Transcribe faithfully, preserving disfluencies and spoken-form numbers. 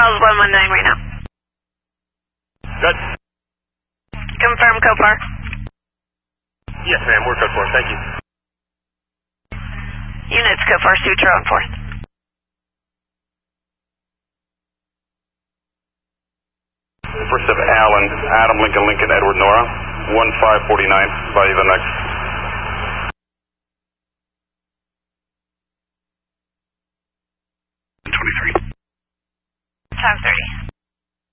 one one nine right now. Good. Confirm code four. Yes, ma'am. We're code four. Thank you. Units code four, Sutro on fourth. First of Allen, Adam, Lincoln, Lincoln, Edward, Nora. one five four nine. Value the next.